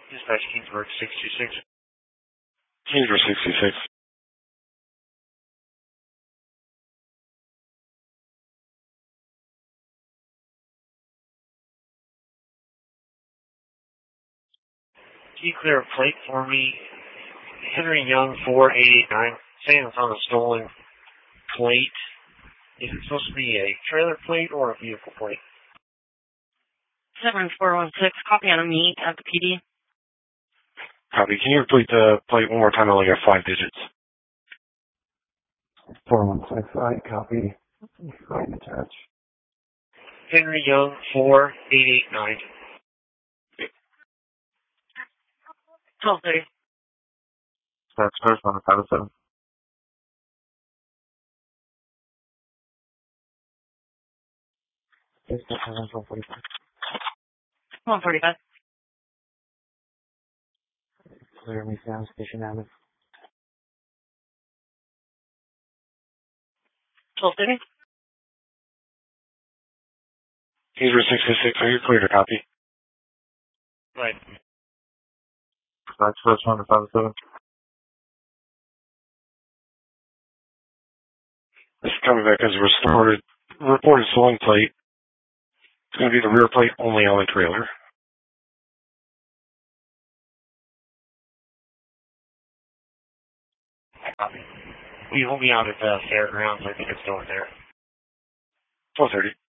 Dispatch Kingsburg 626. Kingsburg 66. Can you clear a plate for me? Henry Young 4889. Saying it's on a stolen plate. Is it supposed to be a trailer plate or a vehicle plate? 7416, copy on a meet at the PD. Copy. Can you repeat the plate one more time? I only got 5 digits. 416, I copy. Right attach. Henry Young 4889. 1230. That's first on the 507. It's the 145. 145. Clear me sound station Avenue. 1230. Kingsburg 66. Are you clear to copy? Right. That's first on the 507. This is coming back as a reported stolen plate. It's going to be the rear plate only on the trailer. Copy. We will be out at the fairgrounds. I think it's over there. 1230.